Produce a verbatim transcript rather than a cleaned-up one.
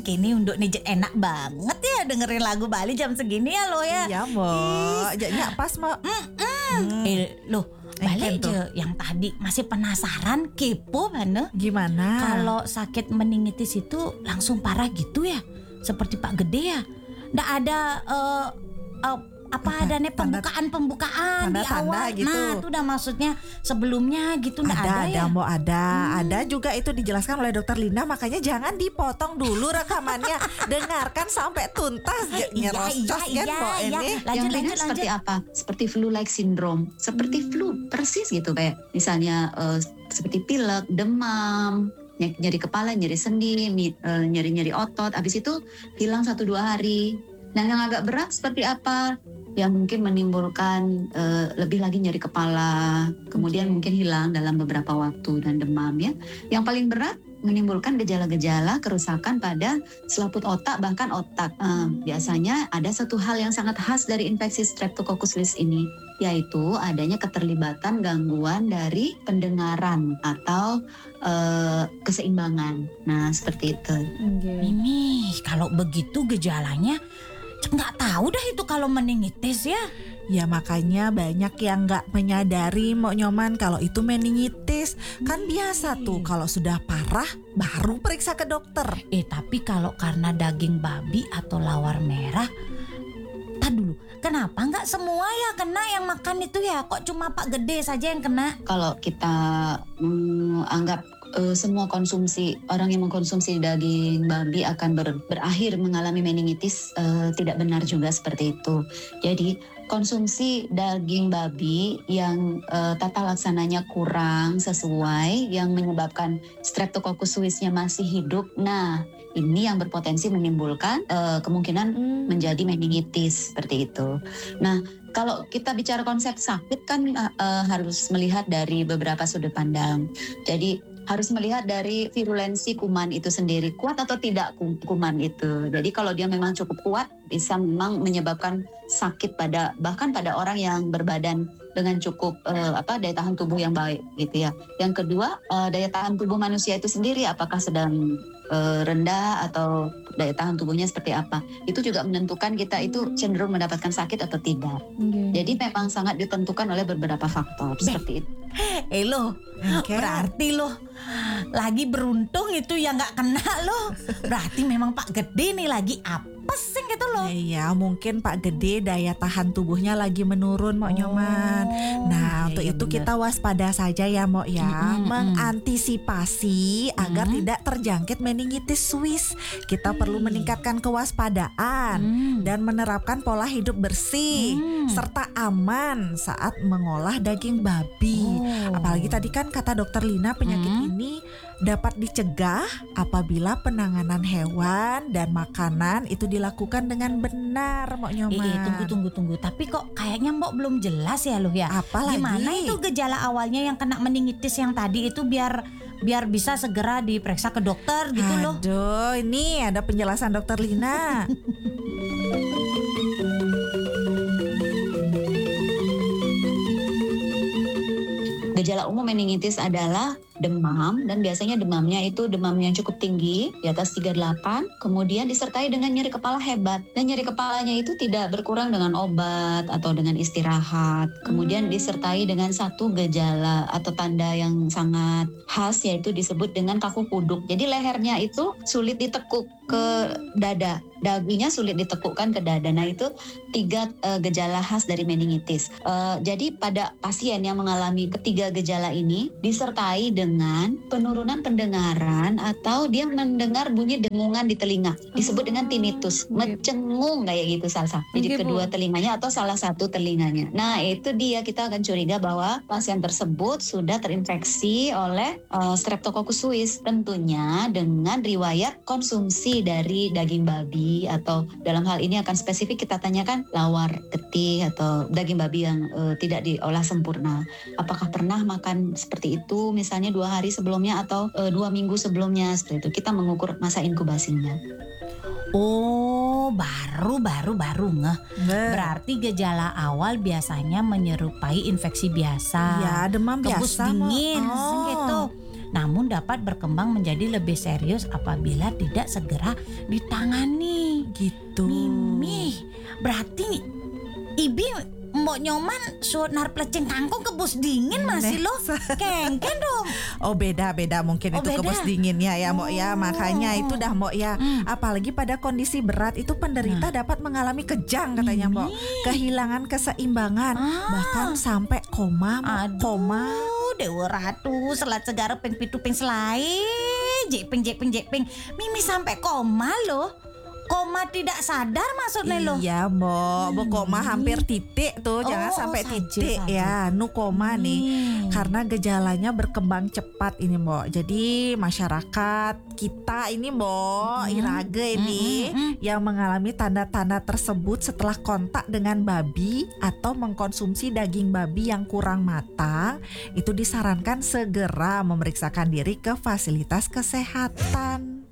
kini unduk nih enak banget ya dengerin lagu Bali jam segini ya lo ya. Iya Mbok, jadinya pas Mbok. Hmm. Eh loh, balik aja yang tadi masih penasaran, kepo mana? Gimana? Kalau sakit meningitis itu langsung parah gitu ya? Seperti Pak Gede ya? Nggak ada uh, uh, apa, apa ada nih pembukaan-pembukaan di awal gitu. Nah itu udah maksudnya sebelumnya gitu nggak ada, ada ya? Ada Mbok ada hmm. Ada juga itu dijelaskan oleh dokter Lina. Makanya jangan dipotong dulu rekamannya. Dengarkan sampai tuntas. Iya iya iya, iya. Ini Lanjut, yang lanjut, seperti lanjut. apa? Seperti flu-like syndrome. Seperti hmm. flu persis gitu. Kayak misalnya uh, seperti pilek, demam, nyeri kepala, nyeri sendi, nyeri-nyeri otot. Abis itu hilang satu dua hari. Nah yang agak berat seperti apa? Yang mungkin menimbulkan uh, lebih lagi nyeri kepala, kemudian okay. mungkin hilang dalam beberapa waktu dan demam ya. Yang paling berat menimbulkan gejala-gejala kerusakan pada selaput otak bahkan otak. Uh, biasanya ada satu hal yang sangat khas dari infeksi Streptococcus suis ini, yaitu adanya keterlibatan gangguan dari pendengaran atau uh, keseimbangan. Nah seperti itu. Okay. Ini kalau begitu gejalanya nggak tahu dah itu kalau meningitis ya. Ya makanya banyak yang nggak menyadari Mbok Nyoman kalau itu meningitis. Kan biasa tuh kalau sudah parah baru periksa ke dokter. Eh tapi kalau karena daging babi atau lawar merah, tak dulu, kenapa nggak semua ya kena yang makan itu ya? Kok cuma Pak Gede saja yang kena? Kalau kita mm, anggap Uh, semua konsumsi orang yang mengkonsumsi daging babi akan ber, berakhir mengalami meningitis, uh, tidak benar juga seperti itu. Jadi konsumsi daging babi yang uh, tata laksananya kurang sesuai yang menyebabkan Streptococcus suis-nya masih hidup. Nah, ini yang berpotensi menimbulkan uh, kemungkinan hmm. menjadi meningitis seperti itu. Nah, kalau kita bicara konsep sakit kan uh, uh, harus melihat dari beberapa sudut pandang. Jadi harus melihat dari virulensi kuman itu sendiri, kuat atau tidak kuman itu. Jadi kalau dia memang cukup kuat, bisa memang menyebabkan sakit pada bahkan pada orang yang berbadan dengan cukup uh, apa daya tahan tubuh yang baik gitu ya. Yang kedua, uh, daya tahan tubuh manusia itu sendiri apakah sedang uh, rendah atau daya tahan tubuhnya seperti apa. Itu juga menentukan kita itu cenderung mendapatkan sakit atau tidak. Okay. Jadi memang sangat ditentukan oleh beberapa faktor Be- seperti itu. Eh loh, okay. berarti loh lagi beruntung itu yang nggak kena loh. Berarti memang Pak Gede nih lagi apes gitu loh. Iya, mungkin Pak Gede daya tahan tubuhnya lagi menurun Mbok Nyoman. Oh, nah, iya, untuk iya, itu bener. Kita waspada saja ya Mbok ya, Mm-mm, mengantisipasi mm-mm. agar tidak terjangkit meningitis suis. Kita mm. perlu meningkatkan kewaspadaan mm. dan menerapkan pola hidup bersih mm. serta aman saat mengolah daging babi. Oh. Apalagi tadi kan kata dokter Lina penyakit mm. ini dapat dicegah apabila penanganan hewan dan makanan itu dilakukan dengan benar, Mbok Nyoman. Eh, tunggu tunggu tunggu. Tapi kok kayaknya Mbok belum jelas ya loh ya. Apalagi? Gimana itu gejala awalnya yang kena meningitis yang tadi itu biar biar bisa segera diperiksa ke dokter gitu Aduh, loh. Aduh, ini ada penjelasan dokter Lina. Gejala umum meningitis adalah demam, dan biasanya demamnya itu demam yang cukup tinggi di atas tiga puluh delapan, kemudian disertai dengan nyeri kepala hebat, dan nyeri kepalanya itu tidak berkurang dengan obat atau dengan istirahat. Kemudian hmm. disertai dengan satu gejala atau tanda yang sangat khas, yaitu disebut dengan kaku kuduk. Jadi lehernya itu sulit ditekuk ke dada, dagunya sulit ditekukkan ke dada. Nah itu tiga uh, gejala khas dari meningitis. Uh, jadi pada pasien yang mengalami ketiga gejala ini disertai dengan penurunan pendengaran atau dia mendengar bunyi dengungan di telinga, disebut dengan tinnitus, mencengung kayak gitu salsa. Jadi okay, kedua Bu. telinganya atau salah satu telinganya. Nah itu dia, kita akan curiga bahwa pasien tersebut sudah terinfeksi oleh uh, Streptococcus suis, tentunya dengan riwayat konsumsi dari daging babi, atau dalam hal ini akan spesifik kita tanyakan lawar getih atau daging babi yang uh, tidak diolah sempurna. Apakah pernah makan seperti itu misalnya dua hari sebelumnya atau uh, dua minggu sebelumnya, seperti itu. Kita mengukur masa inkubasinya. Oh, baru baru baru ngeh. Ber. Berarti gejala awal biasanya menyerupai infeksi biasa. Ya, demam kebus biasa. dingin Oh. gitu. namun dapat berkembang menjadi lebih serius apabila tidak segera ditangani. Gitu. Mimi, berarti Ibi mau nyoman sunar pelecing kangkung kebus dingin masih lo kengken dong. Oh beda-beda mungkin Oh, itu beda. kebus dinginnya ya Mbok ya. Oh. Makanya itu dah Mbok ya. Hmm. Apalagi pada kondisi berat itu penderita dapat mengalami kejang katanya Mbok. Kehilangan keseimbangan, Ah. bahkan sampai koma, Mbok. Aduh, Koma. Dewa Ratu selat segara peng pitu peng selai jepeng jepeng jepeng Mimi sampai koma loh. Koma tidak sadar maksudnya loh. Iya Mbok, Mbok koma hampir titik tuh, jangan Oh, sampai saja, titik saja. ya. Nu koma nih. Hmm. Karena gejalanya berkembang cepat ini Mbok. Jadi masyarakat kita ini Mbok, Hmm. Irage ini Hmm, hmm, yang mengalami tanda-tanda tersebut setelah kontak dengan babi atau mengkonsumsi daging babi yang kurang matang, itu disarankan segera memeriksakan diri ke fasilitas kesehatan.